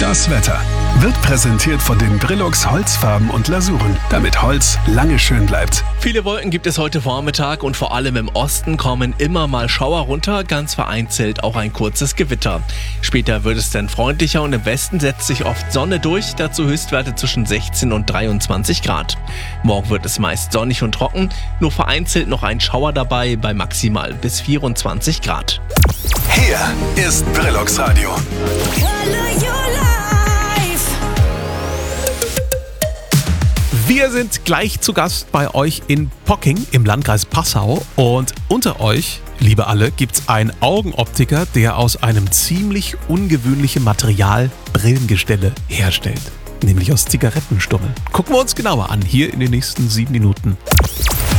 Das Wetter wird präsentiert von den Brilux Holzfarben und Lasuren, damit Holz lange schön bleibt. Viele Wolken gibt es heute Vormittag und vor allem im Osten kommen immer mal Schauer runter, ganz vereinzelt auch ein kurzes Gewitter. Später wird es dann freundlicher und im Westen setzt sich oft Sonne durch, dazu Höchstwerte zwischen 16 und 23 Grad. Morgen wird es meist sonnig und trocken, nur vereinzelt noch ein Schauer dabei bei maximal bis 24 Grad. Hier ist Brilux Radio. Wir sind gleich zu Gast bei euch in Pocking im Landkreis Passau und unter euch, liebe alle, gibt's einen Augenoptiker, der aus einem ziemlich ungewöhnlichen Material Brillengestelle herstellt, nämlich aus Zigarettenstummeln. Gucken wir uns genauer an, hier in den nächsten 7 Minuten.